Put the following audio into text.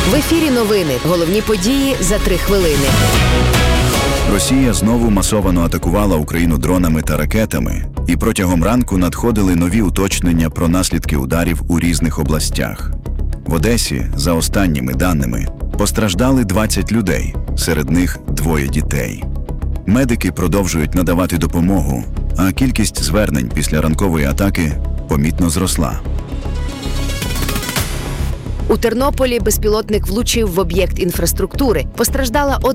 В ефірі новини. Головні події за 3 хвилини. Росія знову масовано атакувала Україну дронами та ракетами, і протягом ранку надходили нові уточнення про наслідки ударів у різних областях. В Одесі, за останніми даними, постраждали 20 людей, серед них 2 дітей. Медики продовжують надавати допомогу, а кількість звернень після ранкової атаки помітно зросла. У Тернополі безпілотник влучив в об'єкт інфраструктури. Постраждала